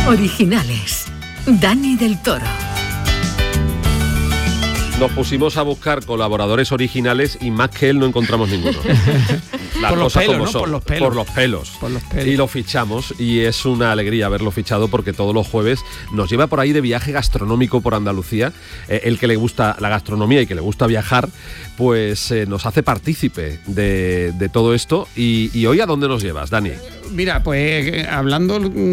Originales. Dani del Toro. Nos pusimos a buscar colaboradores originales y más que él no encontramos ninguno. Las por los cosas pelos, como ¿no? son. Por los pelos. Y lo fichamos y es una alegría haberlo fichado porque todos los jueves nos lleva por ahí de viaje gastronómico por Andalucía. El que le gusta la gastronomía y que le gusta viajar, pues nos hace partícipe de todo esto. Y hoy, ¿a dónde nos llevas, Dani? Mira, pues hablando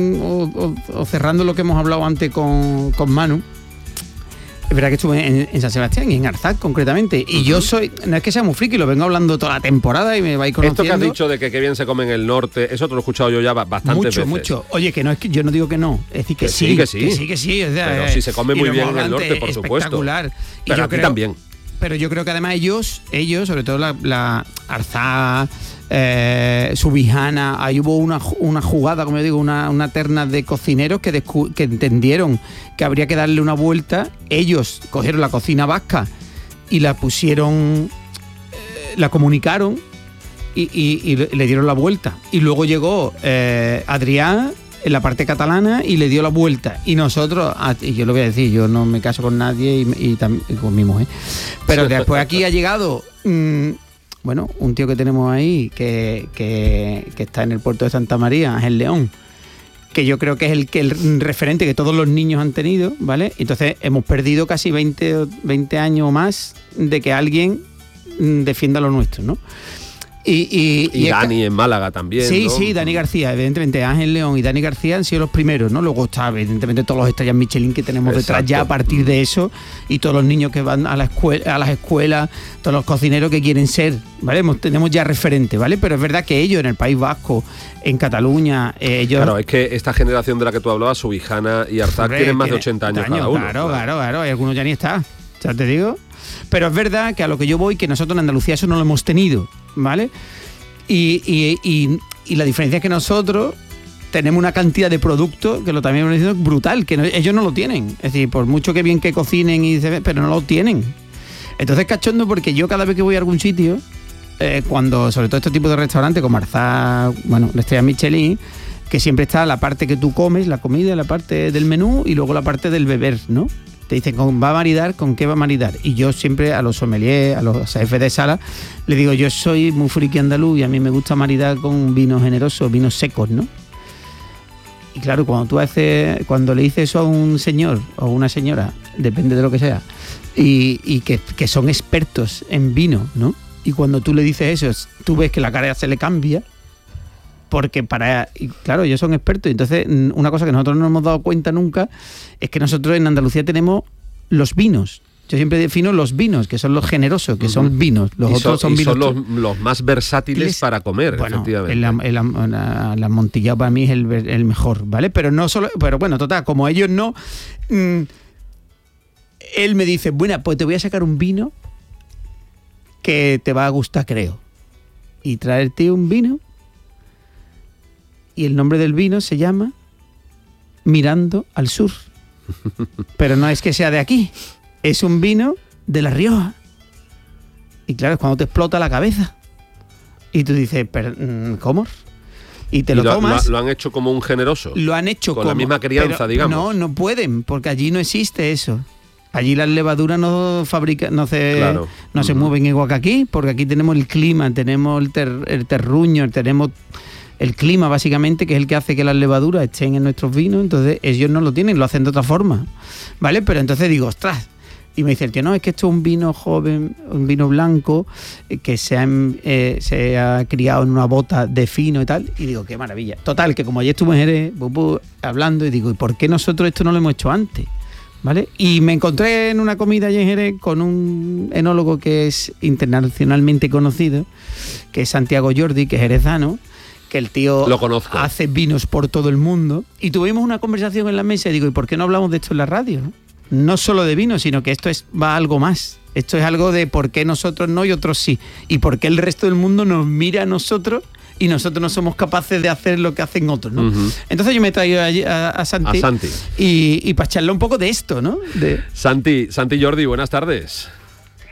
o cerrando lo que hemos hablado antes con Manu. Es verdad que estuve en San Sebastián y en Arzak concretamente. Y yo no es que sea muy friki, lo vengo hablando toda la temporada y me vais conociendo. Esto que has dicho de que qué bien se come en el norte, eso te lo he escuchado yo ya bastantes veces. Mucho. Oye, que no es que yo no digo que no, es decir que sí. Que sí. O sea, pero sí se come muy bien en el norte, por supuesto. Espectacular. Pero aquí también. Pero yo creo que además ellos, sobre todo la Arzak, Subijana, ahí hubo una jugada, como yo digo, una terna de cocineros que entendieron que habría que darle una vuelta. Ellos cogieron la cocina vasca y la pusieron, la comunicaron y le dieron la vuelta. Y luego llegó Adrián en la parte catalana y le dio la vuelta. Y nosotros, y yo lo voy a decir, yo no me caso con nadie y con mi mujer. Pero después aquí ha llegado, un tío que tenemos ahí que está en el puerto de Santa María, Ángel León, que yo creo que es el referente que todos los niños han tenido, ¿vale? Entonces hemos perdido casi 20 años o más de que alguien defienda lo nuestro, ¿no? Y Dani en Málaga también, sí, ¿no? Sí, Dani García, evidentemente Ángel León y Dani García han sido los primeros, ¿no? Luego está evidentemente todos los estrellas Michelin que tenemos detrás ya a partir de eso, y todos los niños que van a las escuelas, todos los cocineros que quieren ser, ¿vale? Tenemos ya referentes, ¿vale? Pero es verdad que ellos en el País Vasco, en Cataluña, ellos... Claro, es que esta generación de la que tú hablabas, Subijana y Arzak, tienen más de 80 años cada uno. Claro, y algunos ya ni está, ya te digo. Pero es verdad que a lo que yo voy, que nosotros en Andalucía eso no lo hemos tenido, ¿vale? Y la diferencia es que nosotros tenemos una cantidad de productos que lo también hemos dicho brutal, que ellos no lo tienen. Es decir, por mucho que bien que cocinen, pero no lo tienen. Entonces cachondo, porque yo cada vez que voy a algún sitio, cuando, sobre todo este tipo de restaurantes como Arzak, la estrella Michelin, que siempre está la parte que tú comes, la comida, la parte del menú y luego la parte del beber, ¿no? Te dicen, ¿va a maridar? ¿Con qué va a maridar? Y yo siempre a los sommeliers, a los jefes de sala, les digo, yo soy muy friki andaluz y a mí me gusta maridar con vinos generosos, vinos secos, ¿no? Y claro, cuando le dices eso a un señor o una señora, depende de lo que sea, y que son expertos en vino, ¿no? Y cuando tú le dices eso, tú ves que la cara se le cambia, porque claro, ellos son expertos. Entonces, una cosa que nosotros no hemos dado cuenta nunca es que nosotros en Andalucía tenemos los vinos. Yo siempre defino los vinos, que son los generosos, que son vinos. Los otros son vinos. Son los más versátiles para comer, efectivamente. El amontillado para mí es el mejor, ¿vale? Pero no solo, pero bueno, total, como ellos no, él me dice, bueno, pues te voy a sacar un vino que te va a gustar, creo. Y traerte un vino. Y el nombre del vino se llama Mirando al Sur. Pero no es que sea de aquí. Es un vino de La Rioja. Y claro, es cuando te explota la cabeza. Y tú dices, ¿cómo? Y te lo tomas. ¿Lo han hecho como un generoso? Lo han hecho con la misma crianza, digamos. No pueden, porque allí no existe eso. Allí las levaduras no se mueven igual que aquí, porque aquí tenemos el clima, tenemos el terruño, tenemos el clima básicamente, que es el que hace que las levaduras estén en nuestros vinos. Entonces ellos no lo tienen, lo hacen de otra forma, ¿vale? Pero entonces digo, ostras, y me dice el tío, no, es que esto es un vino joven, un vino blanco, que se ha criado en una bota de fino y tal. Y digo, qué maravilla. Total, que como ayer estuve en Jerez, hablando, y digo, ¿y por qué nosotros esto no lo hemos hecho antes? ¿Vale? Y me encontré en una comida allí en Jerez con un enólogo que es internacionalmente conocido, que es Santiago Jordi, que es jerezano, que el tío lo conozco, hace vinos por todo el mundo. Y tuvimos una conversación en la mesa y digo, ¿y por qué no hablamos de esto en la radio? No solo de vino, sino que esto va a algo más. Esto es algo de por qué nosotros no y otros sí. Y por qué el resto del mundo nos mira a nosotros y nosotros no somos capaces de hacer lo que hacen otros, ¿no? Uh-huh. Entonces yo me he traído a Santi. Y para charlar un poco de esto, ¿no? Santi Jordi, buenas tardes.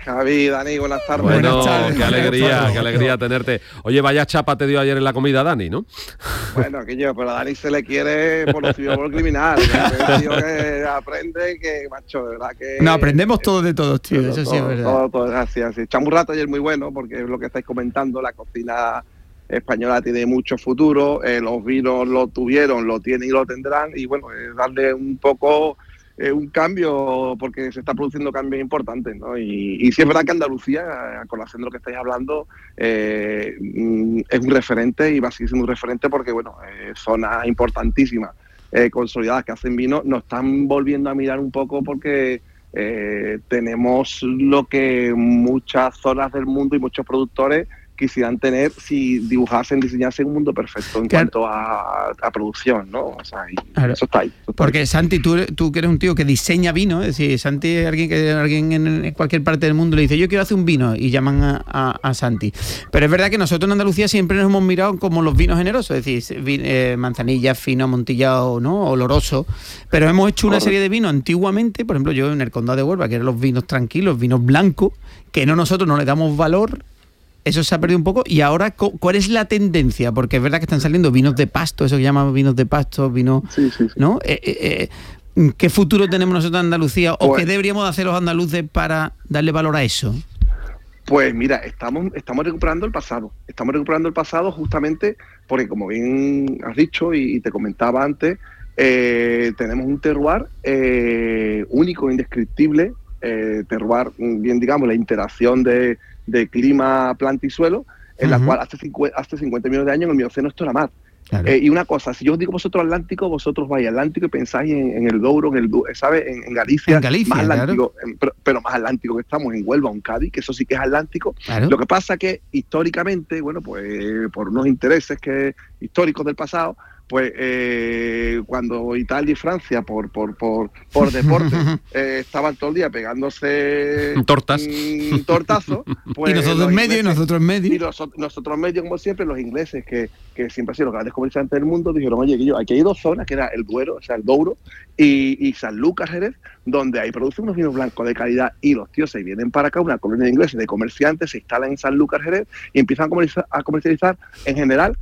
Javi, Dani, buenas tardes. Bueno, Buenas tardes. qué alegría tenerte. Oye, vaya chapa te dio ayer en la comida, Dani, ¿no? Bueno, pero a Dani se le quiere por lo civil, por lo criminal. Es un tío que aprende, que, macho, de verdad que... No, aprendemos todos de todos, tío, eso sí es verdad. Todo, así. Echamos un rato ayer muy bueno, porque es lo que estáis comentando, la cocina española tiene mucho futuro, los vinos lo tuvieron, lo tienen y lo tendrán, y bueno, darle un poco... un cambio, porque se está produciendo cambios importantes, ¿no? Y sí es verdad que Andalucía, a colación de lo que estáis hablando, es un referente y va a seguir siendo un referente porque, bueno, zonas importantísimas, consolidadas que hacen vino, nos están volviendo a mirar un poco porque tenemos lo que muchas zonas del mundo y muchos productores quisieran tener si dibujasen, diseñasen un mundo perfecto en cuanto a producción, ¿no? O sea, Claro. eso está ahí. Porque Santi, tú que eres un tío que diseña vino, es decir, Santi es alguien en cualquier parte del mundo le dice, yo quiero hacer un vino, y llaman a Santi. Pero es verdad que nosotros en Andalucía siempre nos hemos mirado como los vinos generosos, es decir, manzanilla, fino, amontillado, ¿no? Oloroso. Pero hemos hecho una serie de vinos antiguamente, por ejemplo, yo en el Condado de Huelva, que eran los vinos tranquilos, vinos blancos, que nosotros no le damos valor. Eso se ha perdido un poco. Y ahora, ¿cuál es la tendencia? Porque es verdad que están saliendo vinos de pasto, eso que llaman vinos de pasto, vinos... Sí. ¿No? ¿Qué futuro tenemos nosotros en Andalucía? ¿O qué deberíamos hacer los andaluces para darle valor a eso? Pues mira, estamos recuperando el pasado. Estamos recuperando el pasado justamente porque, como bien has dicho y te comentaba antes, tenemos un terroir único, indescriptible, terroir, bien digamos, la interacción de clima, planta y suelo, en la cual hace 50 millones de años en el Mioceno esto era mar. Claro. Y una cosa, si yo os digo vosotros Atlántico, vosotros vais al Atlántico y pensáis en el Douro, ¿sabes? En Galicia, más Atlántico, claro. Pero más Atlántico que estamos, en Huelva o en Cádiz, que eso sí que es Atlántico. Claro. Lo que pasa que históricamente, bueno, pues por unos intereses históricos del pasado, pues cuando Italia y Francia por deporte estaban todo el día pegándose tortazos, pues y nosotros en medio, y nosotros en medio, como siempre, los ingleses que siempre han sido los grandes comerciantes del mundo, dijeron, oye, aquí hay dos zonas, que era el Duero, o sea, el Douro, y Sanlúcar, Jerez, donde ahí producen unos vinos blancos de calidad, y los tíos se vienen para acá, una colonia de ingleses de comerciantes, se instalan en Sanlúcar, Jerez, y empiezan a comercializar en general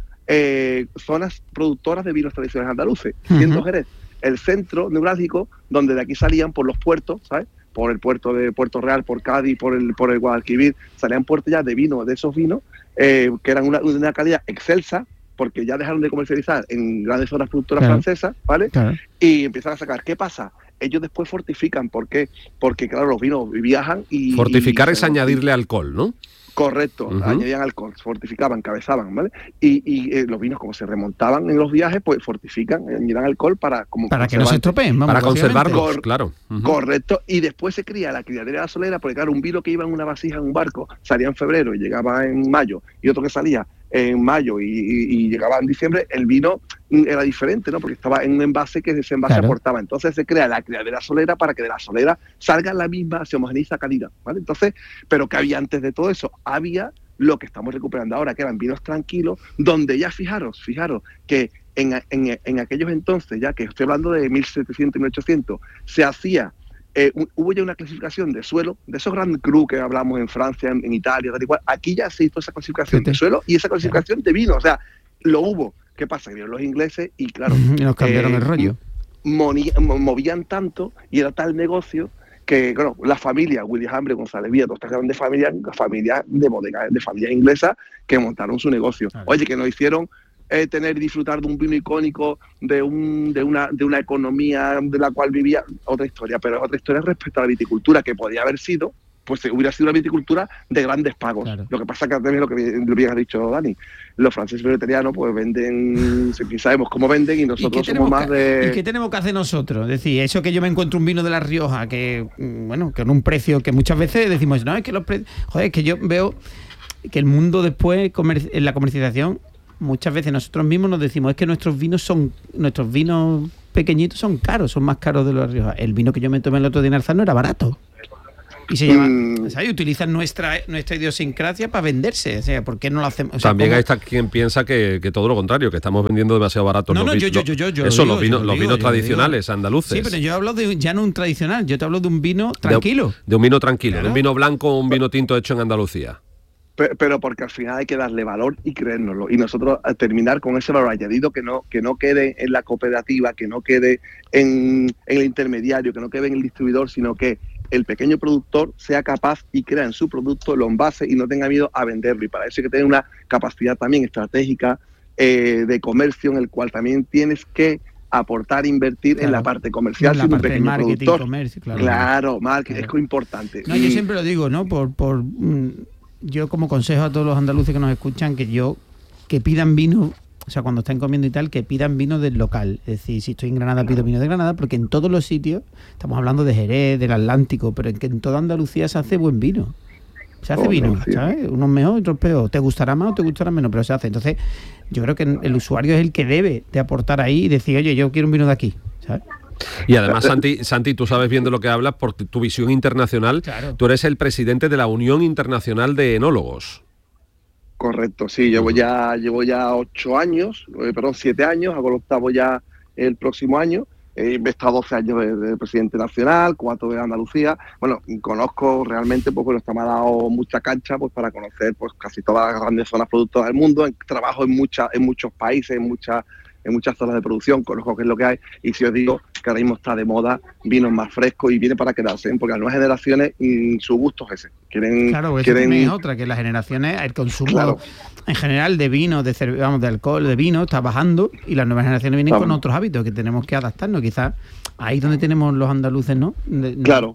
zonas productoras de vinos tradicionales andaluces, siendo Jerez el centro neurálgico donde de aquí salían por los puertos, ¿sabes? Por el puerto de Puerto Real, por Cádiz, por el Guadalquivir, salían puertos ya de vino, de esos vinos, que eran una calidad excelsa, porque ya dejaron de comercializar en grandes zonas productoras francesas, ¿vale? Claro. Y empiezan a sacar. ¿Qué pasa? Ellos después fortifican. ¿Por qué? Porque, claro, los vinos viajan y... Fortificar es añadirle alcohol, ¿no? Correcto, añadían alcohol, fortificaban, cabezaban, ¿vale? Y los vinos, como se remontaban en los viajes, pues fortifican, añadan alcohol para que no se estropeen, vamos, para conservarlos, claro. Correcto, y después se cría la criadera de la solera, porque claro, un vino que iba en una vasija en un barco, salía en febrero y llegaba en mayo, y otro que salía en mayo y llegaba en diciembre, el vino era diferente, ¿no? Porque estaba en un envase que ese envase aportaba. Entonces se crea la criadera solera para que de la solera salga la misma, se homogeniza calidad, ¿vale? Entonces, pero ¿qué había antes de todo eso? Había lo que estamos recuperando ahora, que eran vinos tranquilos, donde ya fijaros que en aquellos entonces, ya que estoy hablando de 1700 y 1800, se hacía hubo ya una clasificación de suelo, de esos Grand Cru que hablamos en Francia, en Italia, tal y cual. Aquí ya se hizo esa clasificación de suelo y esa clasificación de vino. O sea, lo hubo. ¿Qué pasa? Que vinieron los ingleses y claro... Y nos cambiaron el rollo. Movían tanto y era tal negocio que, claro, la familia, William Hambre, González Villa, todas estas grandes familias de bodega, de familias inglesas que montaron su negocio. Oye, que nos hicieron... tener y disfrutar de un vino icónico, de una economía de la cual vivía, otra historia, pero otra historia respecto a la viticultura, que podía haber sido, pues hubiera sido una viticultura de grandes pagos. Claro. Lo que pasa que también lo que bien has dicho, Dani, los franceses y los italianos pues venden, sabemos cómo venden y nosotros somos más de... ¿Y qué tenemos que hacer nosotros? Es decir, eso que yo me encuentro un vino de La Rioja, que bueno, que en un precio que muchas veces decimos, no, es que los precios... Joder, es que yo veo que el mundo después, en la comercialización, muchas veces nosotros mismos nos decimos, es que nuestros vinos pequeñitos son caros, son más caros de los de Rioja. El vino que yo me tomé el otro día en Arzano era barato. Y se llama, ¿sabes? Utilizan nuestra idiosincrasia para venderse. O sea, ¿por qué no lo hacemos? O sea, también hay quien piensa que todo lo contrario, que estamos vendiendo demasiado baratos los vinos tradicionales andaluces. Sí, pero yo hablo de ya no un tradicional, yo te hablo de un vino tranquilo. De un vino tranquilo, claro. De un vino blanco o un vino tinto hecho en Andalucía. Pero porque al final hay que darle valor y creérnoslo. Y nosotros terminar con ese valor añadido que no quede en la cooperativa, que no quede en el intermediario, que no quede en el distribuidor, sino que el pequeño productor sea capaz y crea en su producto, lo envase y no tenga miedo a venderlo. Y para eso hay que tener una capacidad también estratégica de comercio, en el cual también tienes que aportar, invertir en la parte comercial, en la parte un pequeño de marketing, productor. Comercio, Claro, marketing, es importante. No, yo siempre lo digo, ¿no? Yo como consejo a todos los andaluces que nos escuchan, que pidan vino. O sea, cuando estén comiendo y tal, que pidan vino del local. Es decir, si estoy en Granada, pido vino de Granada, porque en todos los sitios, estamos hablando de Jerez, del Atlántico, pero en toda Andalucía se hace buen vino. Se hace vino, ¿sabes? Unos mejor, otros peor. Te gustará más o te gustará menos, pero se hace. Entonces, yo creo que el usuario es el que debe de aportar ahí y decir, oye, yo quiero un vino de aquí, ¿sabes? Y además, Santi, tú sabes bien de lo que hablas por tu visión internacional. Claro. Tú eres el presidente de la Unión Internacional de Enólogos. Correcto, sí, llevo ya 7 años, hago el 8º ya el próximo año. He estado 12 años de presidente nacional, 4 de Andalucía. Bueno, conozco realmente, pues bueno, esto me ha dado mucha cancha pues para conocer pues casi todas las grandes zonas productoras del mundo. Trabajo en muchos países, en muchas zonas de producción, conozco qué es lo que hay, y si os digo que ahora mismo está de moda vinos más frescos y viene para quedarse, ¿eh? Porque las nuevas generaciones su gusto es ese. Claro, eso también es otra, que las generaciones, el consumo en general de vino, de alcohol, de vino, está bajando, y las nuevas generaciones vienen con otros hábitos que tenemos que adaptarnos. Quizás ahí donde tenemos los andaluces, ¿no? Claro.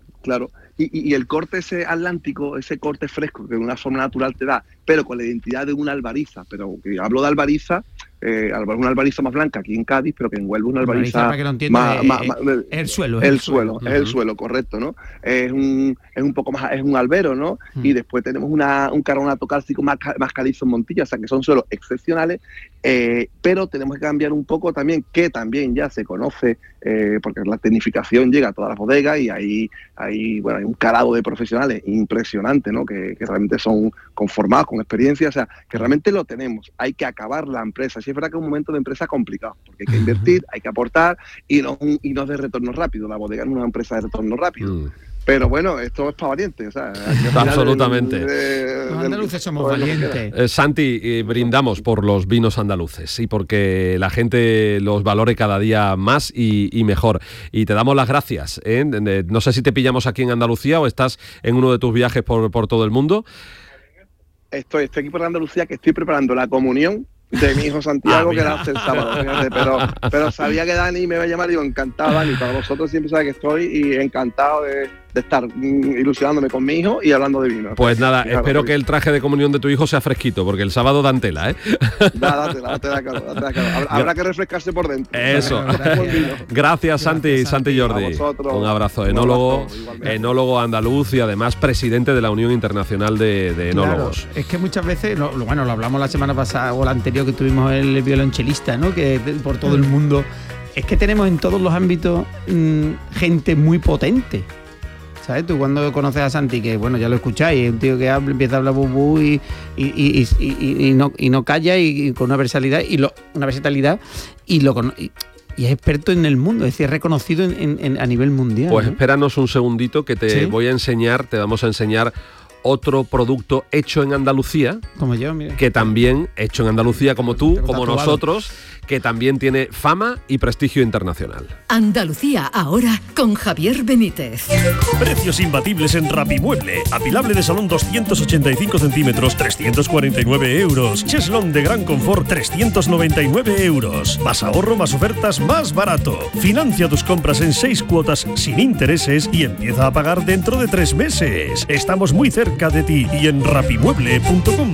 Y el corte ese atlántico, ese corte fresco que de una forma natural te da, pero con la identidad de una albariza, pero que hablo de albariza, una albariza más blanca aquí en Cádiz, pero que envuelve una albariza para que lo entienda, el suelo, correcto, ¿no? Es un poco más, es un albero, ¿no? Y después tenemos un carbonato cálcico más calizo en Montilla, o sea que son suelos excepcionales, pero tenemos que cambiar un poco también, que también ya se conoce, porque la tecnificación llega a todas las bodegas y hay un calado de profesionales impresionante, ¿no? Que realmente son conformados, con experiencia, o sea, que realmente lo tenemos. Hay que acabar la empresa. Sí es verdad que es un momento de empresa complicado, porque hay que invertir, hay que aportar y no es de retorno rápido. La bodega no es una empresa de retorno rápido. Pero bueno, esto es para valientes, o sea, absolutamente. Los andaluces somos valientes. Santi, brindamos por los vinos andaluces y porque la gente los valore cada día más y mejor. Y te damos las gracias, ¿eh? No sé si te pillamos aquí en Andalucía o estás en uno de tus viajes por todo el mundo. Estoy aquí por Andalucía, que estoy preparando la comunión de mi hijo Santiago, que la hace el sábado, pero sabía que Dani me iba a llamar y digo, encantado, Dani, para vosotros siempre sabes que estoy y encantado de estar ilusionándome con mi hijo y hablando de vino. Pues nada, espero que el traje de comunión de tu hijo sea fresquito, porque el sábado dan tela, ¿eh? Date la cara. Habrá que refrescarse por dentro. Eso. Gracias, Santi Jordi. Un abrazo. Enólogo andaluz y además presidente de la Unión Internacional de Enólogos. Claro, es que muchas veces, lo hablamos la semana pasada o la anterior, que tuvimos el violonchelista, ¿no? Que por todo el mundo. Es que tenemos en todos los ámbitos gente muy potente. ¿Sabes? Tú cuando conoces a Santi, que bueno, ya lo escucháis, es un tío que empieza a hablar bubú y no calla, y con una versatilidad y es experto en el mundo, es decir, es reconocido a nivel mundial. Pues ¿no? Espéranos un segundito que te vamos a enseñar otro producto hecho en Andalucía, como yo, mira, que también hecho en Andalucía como tú, como nosotros, que también tiene fama y prestigio internacional. Andalucía ahora con Javier Benítez. Precios imbatibles en Rapimueble. Apilable de salón 285 centímetros, 349 euros. Cheslón de gran confort, 399 euros. Más ahorro, más ofertas, más barato. Financia tus compras en 6 cuotas sin intereses y empieza a pagar dentro de 3 meses. Estamos muy cerca de ti y en rapimueble.com.